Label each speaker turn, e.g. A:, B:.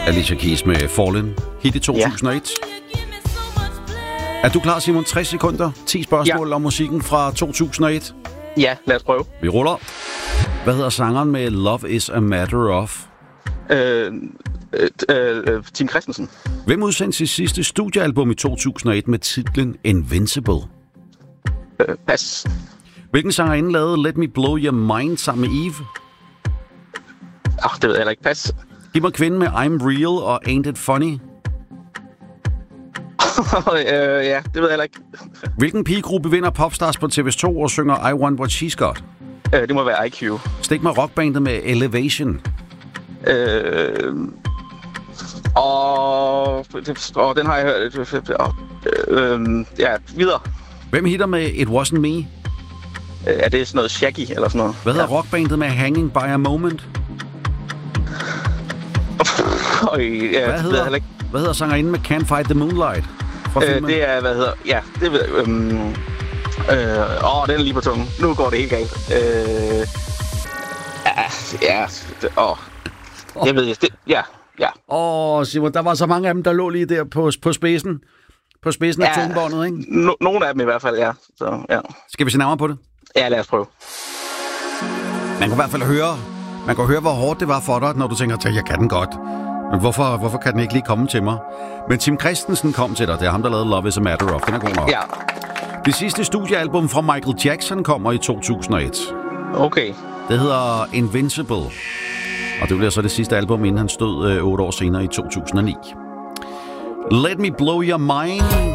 A: Alicia Keys med Fallen. Hit i 2001. Ja. Er du klar, Simon? 60 sekunder. 10 spørgsmål om musikken fra 2001.
B: Ja, lad os prøve.
A: Vi ruller. Hvad hedder sangeren med Love is a Matter of?
B: Tim Christensen.
A: Hvem udsendte sit sidste studiealbum i 2001 med titlen Invincible?
B: Pas.
A: Hvilken sangerinde lavede Let Me Blow Your Mind sammen med Eve?
B: Det ved jeg heller ikke. Pas.
A: Giv mig kvinden med I'm Real og Ain't It Funny.
B: Ja, det ved jeg heller ikke.
A: Hvilken pigegruppe vinder Popstars på TV2 og synger I Want What She's Got?
B: Det må være IQ.
A: Stik mig rockbandet med Elevation.
B: Den har jeg hørt. Ja, videre.
A: Hvem hitter med It Wasn't Me?
B: Er det sådan noget Shaggy eller sådan noget?
A: Hvad hedder rockbandet med Hanging By A Moment? Hvad hedder sangerinden med Can't Fight the Moonlight?
B: Det er, det ved den er lige på tungen. Nu går det helt galt. Jeg ved det. Ja.
A: Simon, der var så mange af dem, der lå lige der på spidsen. På spidsen af tungebåndet, ikke?
B: Nogle af dem i hvert fald, ja. Så, ja.
A: Skal vi se nærmere på det?
B: Ja, lad os prøve.
A: Man kan i hvert fald høre, hvor hårdt det var for dig, når du tænker, jeg kan den godt. Men hvorfor kan den ikke lige komme til mig? Men Tim Christensen kom til dig. Det er ham, der lavede Love is a Matter of. Den er god nok.
B: Ja.
A: Det sidste studiealbum fra Michael Jackson kommer i 2001.
B: Okay.
A: Det hedder Invincible. Og det bliver så det sidste album, inden han stod 8 år senere i 2009. Let Me Blow Your Mind